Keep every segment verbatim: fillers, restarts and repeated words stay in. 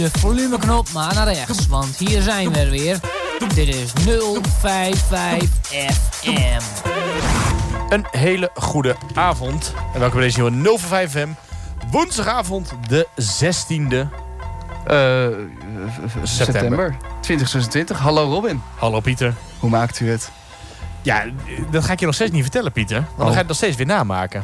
De volumeknop maar naar rechts, want hier zijn we er weer. Dit is nul vijf vijf F M. Een hele goede avond. En welkom bij deze nieuwe nul vijf F M. Woensdagavond de zestiende Uh, september. september twintig zesentwintig. Hallo Robin. Hallo Pieter. Hoe maakt u het? Ja, dat ga ik je nog steeds niet vertellen, Pieter. Want dan Oh. ga je het nog steeds weer namaken.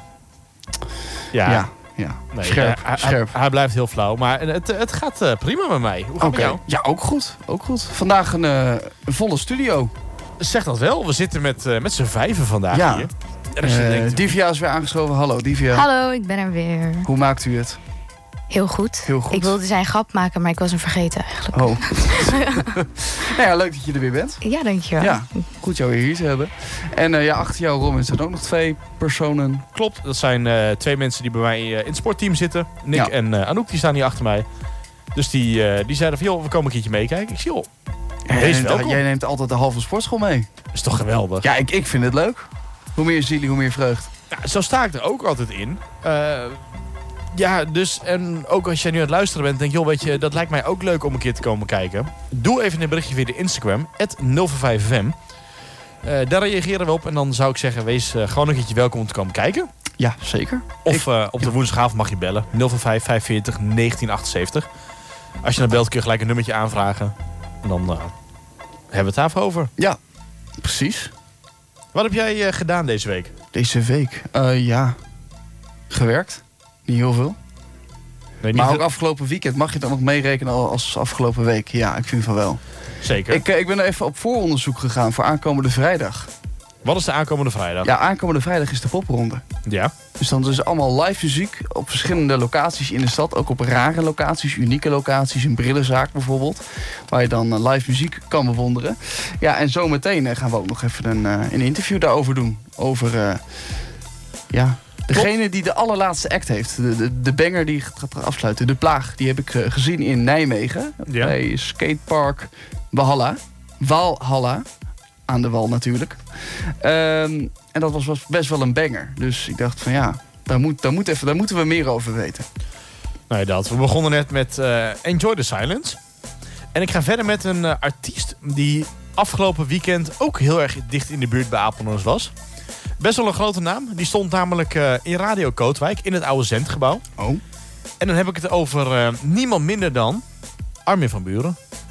Ja, Ja, ja. nee, scherp, hij, scherp. Hij, hij blijft heel flauw, maar het, het gaat uh, prima met mij. Hoe gaat het Oké. met jou? Ja, ook goed. Ook goed. Vandaag een, uh, een volle studio. Zeg dat wel. We zitten met, uh, met z'n vijven vandaag Ja. hier. En als je Uh, denkt, Divya is weer aangeschoven. Hallo Divya. Hallo, ik ben er weer. Hoe maakt u het? Heel goed. Heel goed. Ik wilde zijn grap maken, maar ik was hem vergeten eigenlijk. Oh. Nou ja, leuk dat je er weer bent. Ja, dankjewel. Ja, goed jou weer hier te hebben. En uh, ja, achter jou Robin staan ook nog twee personen. klopt, dat zijn uh, twee mensen die bij mij uh, in het sportteam zitten. Nick Ja. en uh, Anouk, die staan hier achter mij. Dus die, uh, die zeiden van, joh, we komen een keertje meekijken. Ik zie, joh, wees En, uh, welkom. jij neemt altijd de halve sportschool mee. Dat is toch geweldig? Ja, ik, ik vind het leuk. Hoe meer zielen, hoe meer vreugd. Ja, zo sta ik er ook altijd in. Uh, ja, dus en ook als jij nu aan het luisteren bent, denk je, joh, weet je, dat lijkt mij ook leuk om een keer te komen kijken. Doe even een berichtje via de Instagram, at nul vijf F M. Uh, daar reageren we op en dan zou ik zeggen, wees uh, gewoon een keertje welkom om te komen kijken. Ja, zeker. Of uh, op de woensdagavond mag je bellen, nul vijf vijf vijf vier nul negentien achtenzeventig. Als je dan belt kun je gelijk een nummertje aanvragen. En dan uh, hebben we het daarvoor over. Ja, precies. Wat heb jij uh, gedaan deze week? Deze week? Uh, ja, gewerkt. Niet heel veel. Nee, niet Maar ook veel- afgelopen weekend mag je dan nog meerekenen als afgelopen week. Ja, ik vind van wel. Zeker. Ik, uh, ik ben er even op vooronderzoek gegaan voor aankomende vrijdag. Wat is de aankomende vrijdag? Ja, aankomende vrijdag is de popronde. Ja. Dus dan is allemaal live muziek op verschillende locaties in de stad. Ook op rare locaties, unieke locaties. Een brillenzaak bijvoorbeeld. Waar je dan uh, live muziek kan bewonderen. Ja, en zometeen uh, gaan we ook nog even een, uh, een interview daarover doen. Over, uh, ja, degene die de allerlaatste act heeft. De, de, de banger die gaat afsluiten. De Plaag, die heb ik uh, gezien in Nijmegen. Ja. Bij skatepark Valhalla. Valhalla. Aan de wal natuurlijk. Um, en dat was, was best wel een banger. Dus ik dacht van ja, daar, moet, daar, moet even, daar moeten we meer over weten. Nou ja, dat. We begonnen net met uh, Enjoy the Silence. En ik ga verder met een uh, artiest die afgelopen weekend ook heel erg dicht in de buurt bij Apeldoorn was. Best wel een grote naam. Die stond namelijk uh, in Radio Kootwijk in het oude Zendgebouw. Oh. En dan heb ik het over uh, niemand minder dan Armin van Buuren.